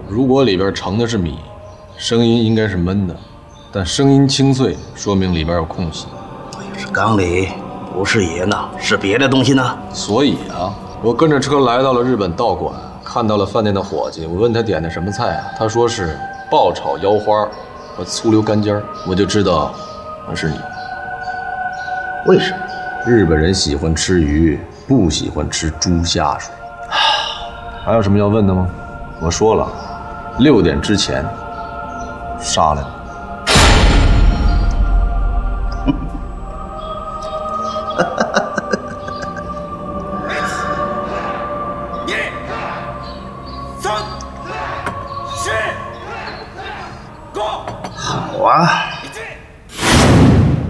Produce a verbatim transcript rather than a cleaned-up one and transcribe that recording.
如果里边盛的是米，声音应该是闷的，但声音清脆，说明里边有空隙。 这缸里不是盐呢，是别的东西呢。 所以啊，我跟着车来到了日本道馆，看到了饭店的伙计，我问他点的什么菜啊？他说是爆炒腰花和醋溜干尖，我就知道那是你。 为什么？ 日本人喜欢吃鱼，不喜欢吃猪下水。还有什么要问的吗？我说了，六点之前杀了你。 一、三、四、五。 好啊。